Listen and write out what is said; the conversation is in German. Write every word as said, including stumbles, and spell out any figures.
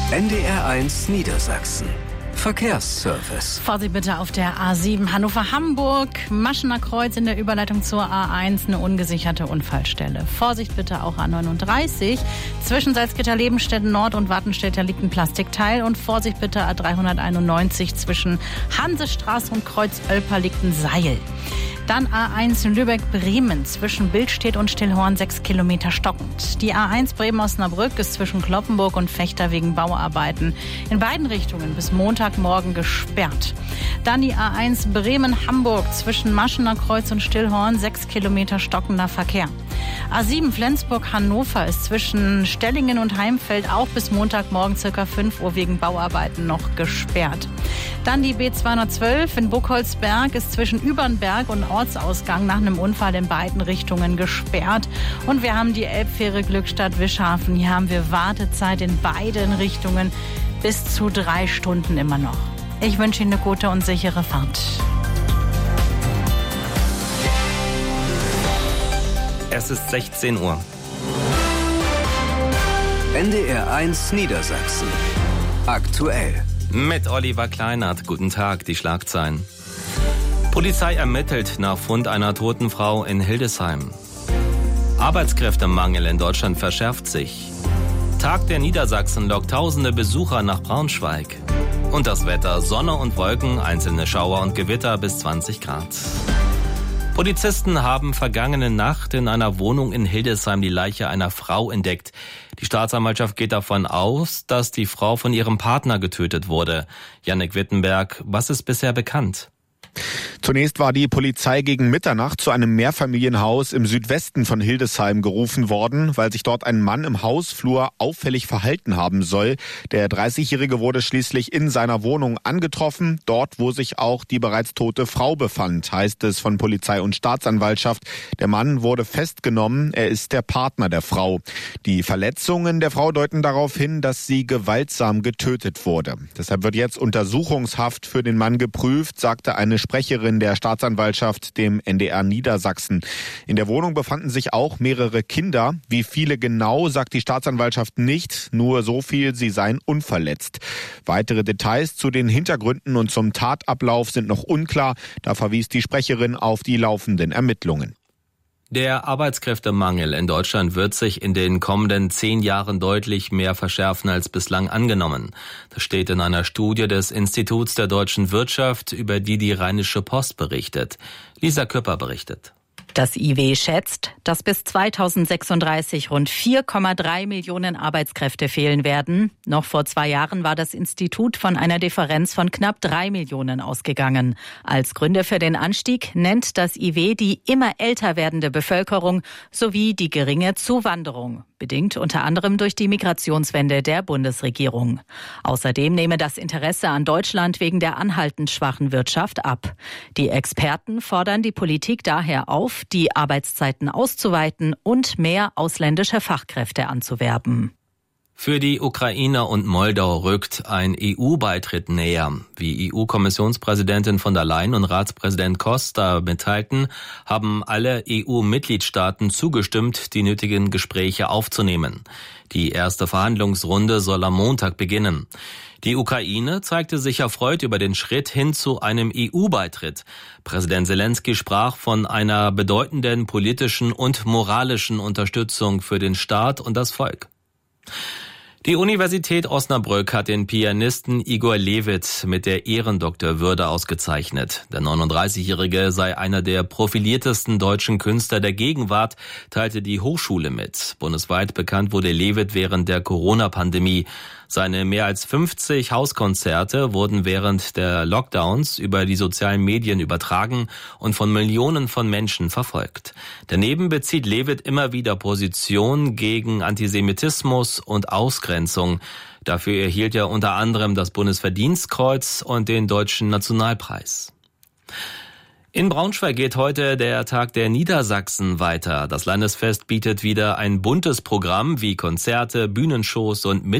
N D R eins Niedersachsen. Verkehrsservice. Vorsicht bitte auf der A sieben Hannover-Hamburg, Maschener Kreuz in der Überleitung zur A eins, eine ungesicherte Unfallstelle. Vorsicht bitte auch A neununddreißig, zwischen Salzgitter-Lebenstetten Nord und Wattenstädter liegt ein Plastikteil und Vorsicht bitte A dreihunderteinundneunzig, zwischen Hansestraße und Kreuz Oelper liegt ein Seil. Dann A eins Lübeck-Bremen, zwischen Billstedt und Stillhorn sechs Kilometer stockend. Die A eins Bremen-Osnabrück ist zwischen Kloppenburg und Vechta wegen Bauarbeiten in beiden Richtungen bis Montagmorgen gesperrt. Dann die A eins Bremen-Hamburg, zwischen Maschener Kreuz und Stillhorn sechs Kilometer stockender Verkehr. A sieben Flensburg-Hannover ist zwischen Stellingen und Heimfeld auch bis Montagmorgen ca. fünf Uhr wegen Bauarbeiten noch gesperrt. Dann die B zweihundertzwölf in Buchholzberg ist zwischen Übernberg und Ortsausgang nach einem Unfall in beiden Richtungen gesperrt. Und wir haben die Elbfähre Glückstadt-Wischhafen. Hier haben wir Wartezeit in beiden Richtungen bis zu drei Stunden immer noch. Ich wünsche Ihnen eine gute und sichere Fahrt. Es ist sechzehn Uhr. N D R eins Niedersachsen. Aktuell. Mit Oliver Kleinert. Guten Tag, die Schlagzeilen. Polizei ermittelt nach Fund einer toten Frau in Hildesheim. Arbeitskräftemangel in Deutschland verschärft sich. Tag der Niedersachsen lockt tausende Besucher nach Braunschweig. Und das Wetter: Sonne und Wolken, einzelne Schauer und Gewitter bis zwanzig Grad. Polizisten haben vergangene Nacht in einer Wohnung in Hildesheim die Leiche einer Frau entdeckt. Die Staatsanwaltschaft geht davon aus, dass die Frau von ihrem Partner getötet wurde. Jannik Wittenberg, was ist bisher bekannt? Zunächst war die Polizei gegen Mitternacht zu einem Mehrfamilienhaus im Südwesten von Hildesheim gerufen worden, weil sich dort ein Mann im Hausflur auffällig verhalten haben soll. Der dreißigjährige wurde schließlich in seiner Wohnung angetroffen, dort wo sich auch die bereits tote Frau befand, heißt es von Polizei und Staatsanwaltschaft. Der Mann wurde festgenommen, er ist der Partner der Frau. Die Verletzungen der Frau deuten darauf hin, dass sie gewaltsam getötet wurde. Deshalb wird jetzt Untersuchungshaft für den Mann geprüft, sagte eine Sprecherin der Staatsanwaltschaft dem N D R Niedersachsen. In der Wohnung befanden sich auch mehrere Kinder. Wie viele genau, sagt die Staatsanwaltschaft nicht, nur so viel, sie seien unverletzt. Weitere Details zu den Hintergründen und zum Tatablauf sind noch unklar. Da verwies die Sprecherin auf die laufenden Ermittlungen. Der Arbeitskräftemangel in Deutschland wird sich in den kommenden zehn Jahren deutlich mehr verschärfen als bislang angenommen. Das steht in einer Studie des Instituts der deutschen Wirtschaft, über die die Rheinische Post berichtet. Lisa Küpper berichtet. Das I W schätzt, dass bis zweitausendsechsunddreißig rund vier Komma drei Millionen Arbeitskräfte fehlen werden. Noch vor zwei Jahren war das Institut von einer Differenz von knapp drei Millionen ausgegangen. Als Gründe für den Anstieg nennt das I W die immer älter werdende Bevölkerung sowie die geringe Zuwanderung, bedingt unter anderem durch die Migrationswende der Bundesregierung. Außerdem nehme das Interesse an Deutschland wegen der anhaltend schwachen Wirtschaft ab. Die Experten fordern die Politik daher auf, die Arbeitszeiten auszuweiten und mehr ausländische Fachkräfte anzuwerben. Für die Ukrainer und Moldau rückt ein E U-Beitritt näher. Wie E U-Kommissionspräsidentin von der Leyen und Ratspräsident Costa mitteilten, haben alle E U-Mitgliedstaaten zugestimmt, die nötigen Gespräche aufzunehmen. Die erste Verhandlungsrunde soll am Montag beginnen. Die Ukraine zeigte sich erfreut über den Schritt hin zu einem E U-Beitritt. Präsident Selenskyj sprach von einer bedeutenden politischen und moralischen Unterstützung für den Staat und das Volk. Die Universität Osnabrück hat den Pianisten Igor Levit mit der Ehrendoktorwürde ausgezeichnet. Der neununddreißigjährige sei einer der profiliertesten deutschen Künstler der Gegenwart, teilte die Hochschule mit. Bundesweit bekannt wurde Levit während der Corona-Pandemie. Seine mehr als fünfzig Hauskonzerte wurden während der Lockdowns über die sozialen Medien übertragen und von Millionen von Menschen verfolgt. Daneben bezieht Levit immer wieder Position gegen Antisemitismus und Ausgrenzung. Dafür erhielt er unter anderem das Bundesverdienstkreuz und den Deutschen Nationalpreis. In Braunschweig geht heute der Tag der Niedersachsen weiter. Das Landesfest bietet wieder ein buntes Programm wie Konzerte, Bühnenshows und Mit